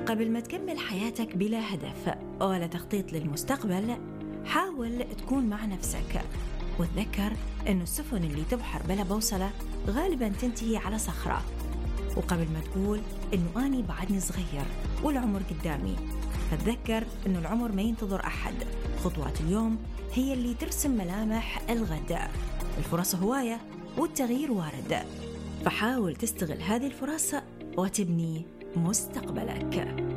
قبل ما تكمل حياتك بلا هدف ولا تخطيط للمستقبل، حاول تكون مع نفسك وتذكر إنه السفن اللي تبحر بلا بوصلة غالباً تنتهي على صخرة. وقبل ما تقول إنه أني بعدني صغير والعمر قدامي، فتذكر إنه العمر ما ينتظر أحد. خطوات اليوم هي اللي ترسم ملامح الغد. الفرص هواية والتغيير وارد، فحاول تستغل هذه الفرص وتبني مستقبلك.